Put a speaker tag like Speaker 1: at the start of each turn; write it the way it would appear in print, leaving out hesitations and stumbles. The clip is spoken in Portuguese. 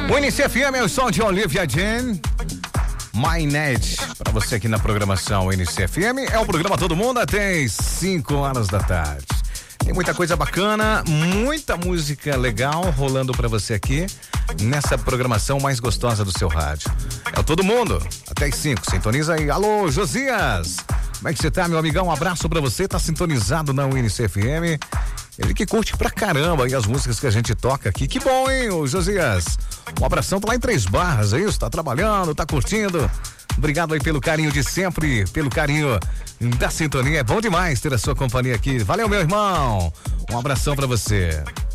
Speaker 1: O Unice FM é o som de Olivia Jane. My Net, para você aqui na programação Unice FM, é o programa Todo Mundo até 5 horas da tarde. Tem muita coisa bacana, muita música legal rolando para você aqui nessa programação mais gostosa do seu rádio. É o Todo Mundo, até as 5, sintoniza aí. Alô, Josias, como é que você tá, meu amigão? Um abraço para você, tá sintonizado na Unice FM. Ele que curte pra caramba aí as músicas que a gente toca aqui. Que bom, hein, ô Josias? Um abração, tá lá em Três Barras, é isso? Tá trabalhando, tá curtindo. Obrigado aí pelo carinho de sempre, pelo carinho da sintonia. É bom demais ter a sua companhia aqui. Valeu, meu irmão. Um abração pra você.